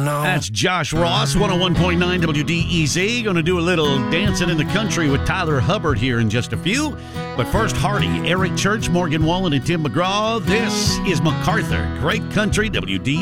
No. That's Josh Ross, 101.9 WDEZ. Going to do a little dancing in the country with Tyler Hubbard here in just a few. But first, Hardy, Eric Church, Morgan Wallen, and Tim McGraw. This is MacArthur. Great Country, WDEZ.